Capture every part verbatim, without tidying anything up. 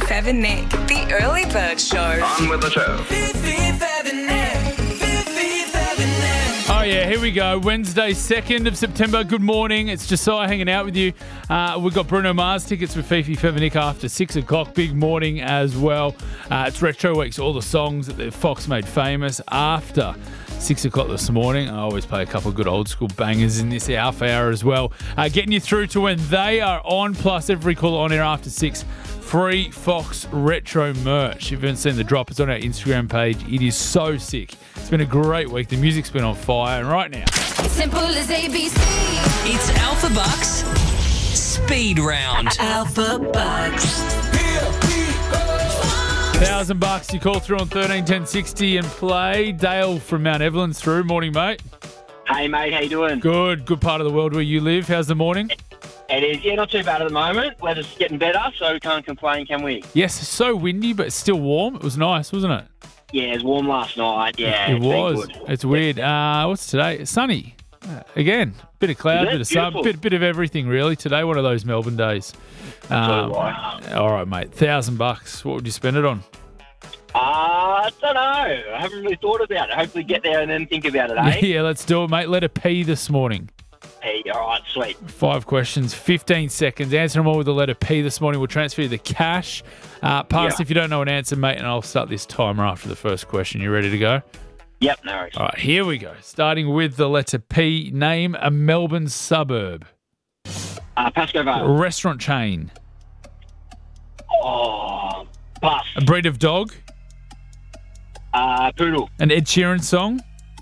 Fev and Nick, the Early Bird Show. On with the show. Oh, yeah, here we go. Wednesday, second of September. Good morning. It's Josiah hanging out with you. Uh, we've got Bruno Mars tickets with Fifi, Fev and Nick after six o'clock. Big morning as well. Uh, it's Retro Week, so all the songs that the Fox made famous after six o'clock this morning. I always play a couple of good old school bangers in this Alpha Hour as well. Uh, getting you through to when they are on, plus every call on air after six. Free Fox Retro merch. If you haven't seen the drop, it's on our Instagram page. It is so sick. It's been a great week. The music's been on fire. And right now, Simple as A B C. It's Alpha Bucks Speed Round. Alpha Bucks. thousand bucks. You call through on thirteen ten sixty and play. Dale from Mount Evelyn's through. Morning, mate. Hey, mate, how you doing? Good. Good part of the world where you live. How's the morning? It is, yeah, not too bad at the moment. Weather's getting better, so we can't complain, can we? Yes, it's so windy, but it's still warm. It was nice, wasn't it? Yeah, it was warm last night. Yeah, It it's been was. good. It's weird. Uh, what's today? It's sunny. Uh, again, bit of cloud, Is it? bit of sun, Beautiful. bit, bit of everything, really. Today, one of those Melbourne days. Um, So, uh, all right, mate. Thousand bucks. What would you spend it on? I don't know. I haven't really thought about it. Hopefully get there and then think about it, eh? Yeah, let's do it, mate. Letter P this morning. Hey, all right, sweet. Five questions, fifteen seconds. Answer them all with the letter P this morning. We'll transfer you the cash. Uh, pass Yeah. if you don't know an answer, mate, and I'll start this timer after the first question. You ready to go? Yep, no worries. All right, here we go. Starting with the letter P. Name a Melbourne suburb. Uh, Pasco Vale. Restaurant chain. Oh, pass. A breed of dog. Uh, Poodle. An Ed Sheeran song.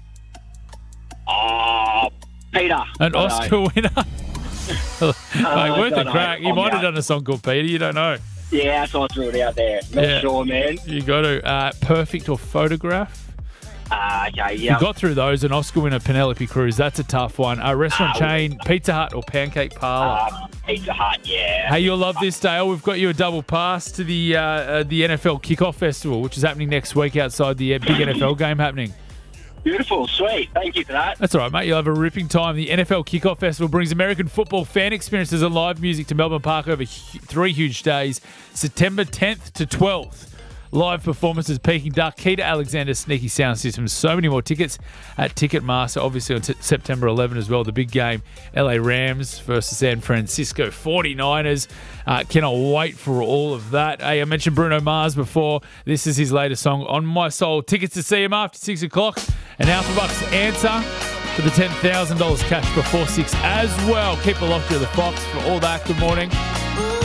Oh, Peter. An Don't Oscar know. winner. Mate, worth a don't know. crack. You I'm might have out. done a song called Peter. You don't know. Yeah, so I threw it out there. Not Yeah. sure, man. You got to. Uh, perfect or photograph. Uh, okay, yeah. You got through those. An Oscar winner, Penelope Cruz. That's a tough one. A restaurant Ah, chain, Pizza Hut or Pancake Parlour. Uh, Pizza Hut, yeah. Hey, you'll love this, Dale. We've got you a double pass to the uh, uh, the N F L Kickoff Festival, which is happening next week outside the uh, big N F L game happening. Beautiful, sweet. Thank you for that. That's all right, mate. You'll have a ripping time. The N F L Kickoff Festival brings American football fan experiences and live music to Melbourne Park over hu- three huge days, September tenth to twelfth. Live performances, Peking Duck, Keita Alexander, Sneaky Sound System. So many more tickets at Ticketmaster. Obviously on t- September eleventh as well, the big game, L A Rams versus San Francisco forty-niners. Uh, cannot wait for all of that. Hey, I mentioned Bruno Mars before. This is his latest song, On My Soul. Tickets to see him after six o'clock. And Alpha Bucks answer for the ten thousand dollars cash before six as well. Keep it locked to the Fox for all that. Good morning.